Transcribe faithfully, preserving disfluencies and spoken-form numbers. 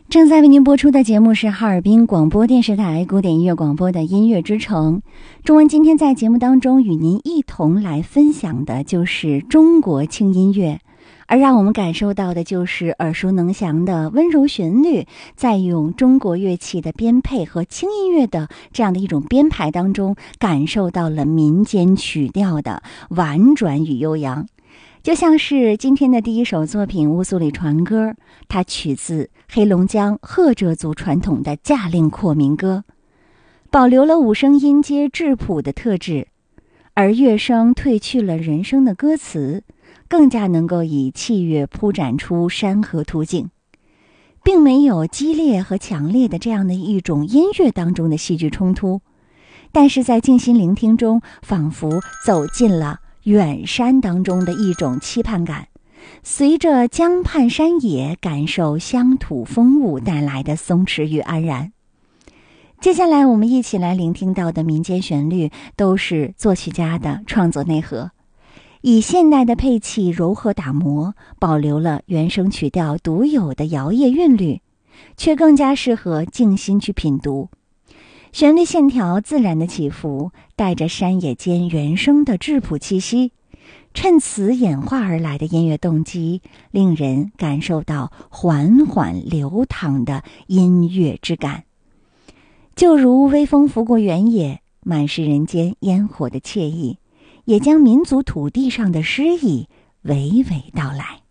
正在为您播出的节目是哈尔滨广播电视台古典音乐广播的音乐之城。中文今天在节目当中与您一同来分享的就是中国轻音乐，而让我们感受到的就是耳熟能详的温柔旋律，在用中国乐器的编配和轻音乐的这样的一种编排当中，感受到了民间曲调的婉转与悠扬。就像是今天的第一首作品《乌苏里船歌》，它取自黑龙江赫哲族传统的驾令阔民歌，保留了五声音阶质朴的特质，而乐声褪去了人声的歌词，更加能够以器乐铺展出山河图景，并没有激烈和强烈的这样的一种音乐当中的戏剧冲突，但是在静心聆听中，仿佛走进了远山当中的一种期盼感，随着江畔山野，感受乡土风物带来的松弛与安然。接下来我们一起来聆听到的民间旋律，都是作曲家的创作内核，以现代的配器柔和打磨，保留了原声曲调独有的摇曳韵律，却更加适合静心去品读。旋律线条自然的起伏，带着山野间原声的质朴气息，趁此演化而来的音乐动机，令人感受到缓缓流淌的音乐之感，就如微风拂过原野，满是人间烟火的惬意，也将民族土地上的诗意娓娓道来。